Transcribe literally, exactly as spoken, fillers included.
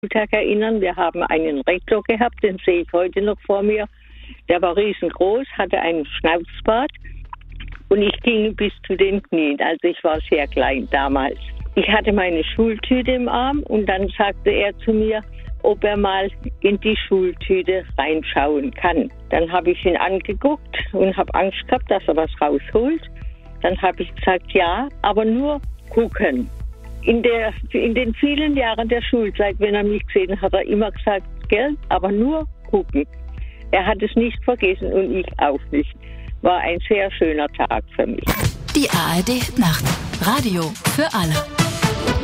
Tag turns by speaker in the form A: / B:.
A: Schultag erinnern. Wir haben einen Rektor gehabt, den sehe ich heute noch vor mir. Der war riesengroß, hatte einen Schnauzbart und ich ging bis zu den Knien. Also ich war sehr klein damals. Ich hatte meine Schultüte im Arm und dann sagte er zu mir, ob er mal in die Schultüte reinschauen kann. Dann habe ich ihn angeguckt und habe Angst gehabt, dass er was rausholt. Dann habe ich gesagt, ja, aber nur gucken. In, der, in den vielen Jahren der Schulzeit, wenn er mich gesehen hat, hat er immer gesagt, gell, aber nur gucken. Er hat es nicht vergessen und ich auch nicht. War ein sehr schöner Tag für mich.
B: Die A R D Nacht. Radio für alle.